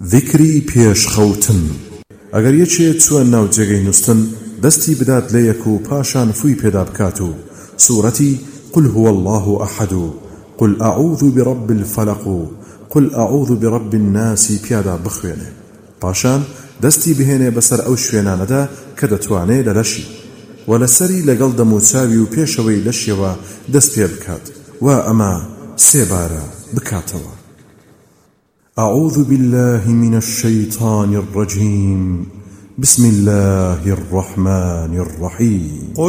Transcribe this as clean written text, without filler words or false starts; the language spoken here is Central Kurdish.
ذیکری پێشخەوتن. ئەگەر یەکێ چووە ناو جێگەی نووستن دەستی بدات لە یەک و پاشان فووی پێدا بکات و سوورەتی قل هو الله أحد قل أعوذ برب الفلق قل أعوذ برب الناس پیادا بخوێنێ، پاشان دەستی بهێنێ بەسەر ئەو شوێنانەدا کە دەتوانێ لە لەشی و لەسەری لەگەڵ دەموچاوی و پێشەوەی لەشیەوە دەست پێ بکات و ئەمە سێبارە بکاتەوە. أعوذ بالله من الشيطان الرجيم بسم الله الرحمن الرحيم.